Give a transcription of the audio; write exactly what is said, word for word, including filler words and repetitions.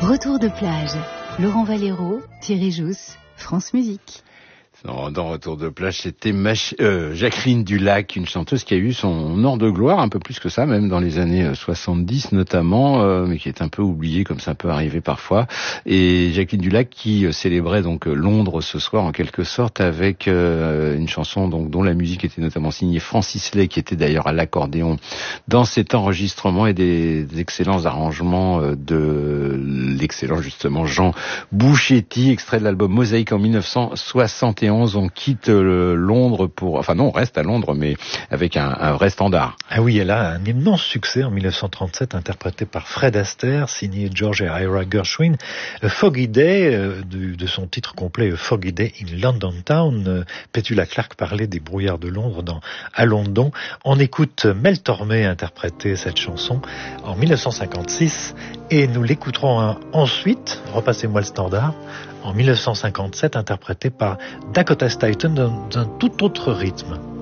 Retour de plage. Laurent Valero, Thierry Jousse, France Musique. Dans, dans Retour de plage, c'était Mach- euh, Jacqueline Dulac, une chanteuse qui a eu son heure de gloire, un peu plus que ça, même dans les années soixante-dix notamment, euh, mais qui est un peu oubliée, comme ça peut arriver parfois. Et Jacqueline Dulac qui euh, célébrait donc Londres ce soir en quelque sorte avec euh, une chanson donc dont la musique était notamment signée Francis Lay, qui était d'ailleurs à l'accordéon dans cet enregistrement, et des, des excellents arrangements euh, de l'excellent justement Jean Bouchetti, extrait de l'album Mosaïque en mille neuf cent soixante et onze. On quitte Londres pour... Enfin non, on reste à Londres, mais avec un, un vrai standard. Ah oui, elle a un immense succès en mille neuf cent trente-sept, interprété par Fred Astaire, signé George et Ira Gershwin. A Foggy Day, euh, de, de son titre complet, A Foggy Day in London Town. Euh, Petula Clark parlait des brouillards de Londres dans À London. On écoute Mel Tormé interpréter cette chanson en mille neuf cent cinquante-six, et nous l'écouterons hein, ensuite, repassez-moi le standard, en mille neuf cent cinquante-sept, interprété par Dakota Staton dans un tout autre rythme.